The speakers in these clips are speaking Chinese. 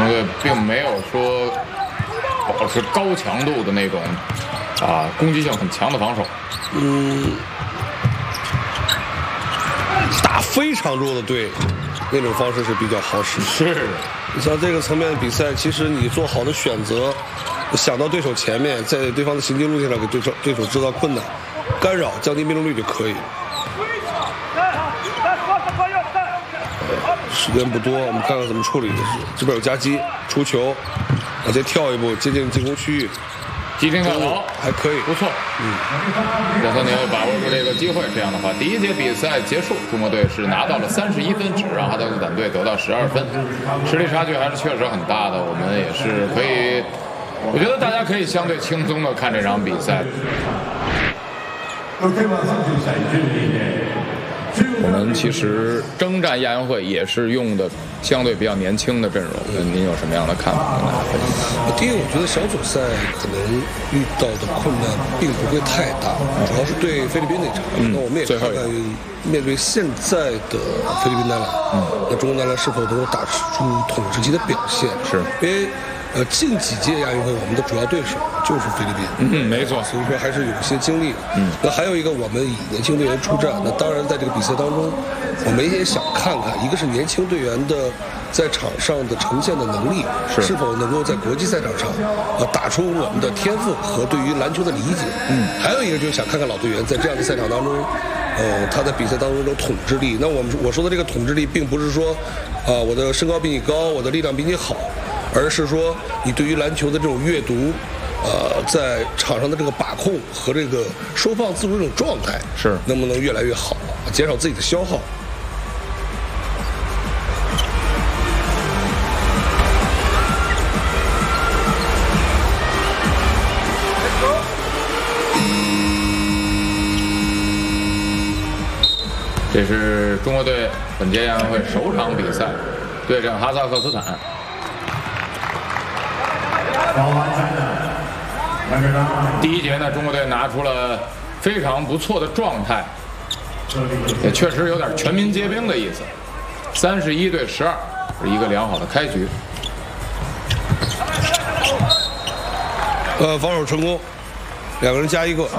队并没有说保持高强度的那种攻击性很强的防守。 打非常弱的队，那种方式是比较好使。 是， 你像这个层面的比赛，其实你做好的选择，想到对手前面，在对方的行进路线上给对手制造困难、干扰，降低命中率就可以。时间不多，我们看看怎么处理。这边有夹击，出球，往前跳一步，接近进攻区域， 击停跳投还可以， 不错。亚瑟尼奥把握住这个机会，这样的话，第一节比赛结束，中国队是拿到了31分，只让哈德斯坦队得到12分，实力差距还是确实很大的。我们也是可以，我觉得大家可以相对轻松的看这场比赛。我们其实征战亚运会也是用的相对比较年轻的阵容，您有什么样的看法？ 第一个，我觉得小组赛可能遇到的困难并不会太大，主要是对菲律宾那场。那我们也看看面对现在的菲律宾男篮，那中国男篮是否能够打出统治级的表现？ 是， 因为近几届亚运会我们的主要对手就是菲律宾， 没错， 所以说还是有些经历。那还有一个，我们以年轻队员出战，那当然在这个比赛当中，我们也想看看，一个是年轻队员的在场上的呈现的能力，是否能够在国际赛场上打出我们的天赋和对于篮球的理解。还有一个就是想看看老队员在这样的赛场当中，他在比赛当中的统治力。那我说的这个统治力，并不是说我的身高比你高，我的力量比你好。而是说，你对于篮球的这种阅读，在场上的这个把控和这个收放自如这种状态， 是能不能越来越好，减少自己的消耗。 这是中国队本届亚运会首场比赛，对阵哈萨克斯坦。第一节呢，中国队拿出了非常不错的状态，也确实有点全民皆兵的意思。31对12是一个良好的开局。 防守成功，2个人加1个。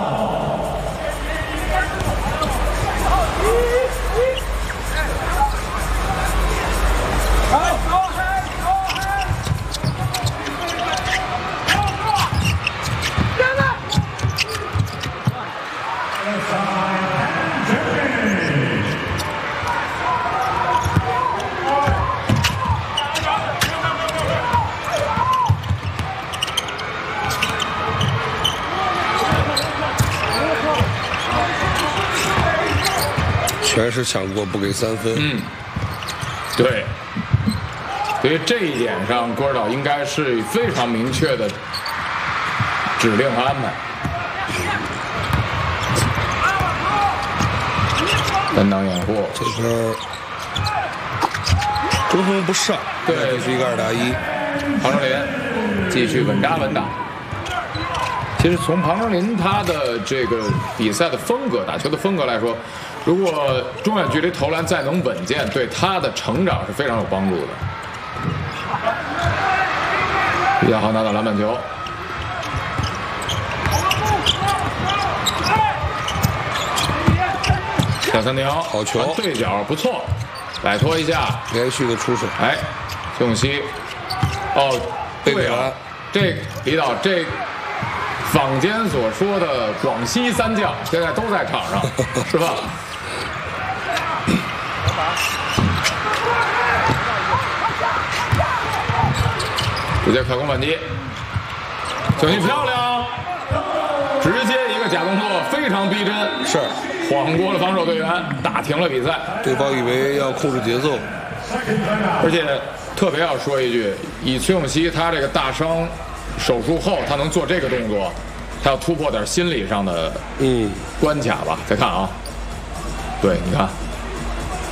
全是抢过，不给3分。 对。所以这一点上，戈尔岛应该是非常明确的指令和安排。单挡掩护， 这边中锋不上， 对， 这是一个2打1。 庞正林继续稳扎稳打。其实从庞正林他的这个比赛的风格、打球的风格来说，如果中远距离投篮再能稳健，对他的成长是非常有帮助的。比较好拿到篮板球，小三条好球， 对角不错，摆脱一下， 连续的出手。 哎，邱永熙，对啊，这李导这。坊间所说的广西3将现在都在场上，是吧？直接快攻反击，球技漂亮，直接一个假动作，非常逼真， 是晃过了防守队员，打停了比赛。 对方以为要控制节奏， 而且特别要说一句，以崔永熙他这个大伤手术后，他能做这个动作，他要突破点心理上的关卡吧。再看啊，对，你看